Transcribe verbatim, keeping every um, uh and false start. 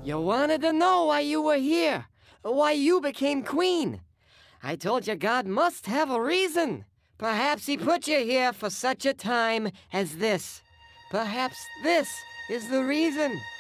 You wanted to know why you were here, why you became queen. I told you God must have a reason. Perhaps he put you here for such a time as this. Perhaps this is the reason.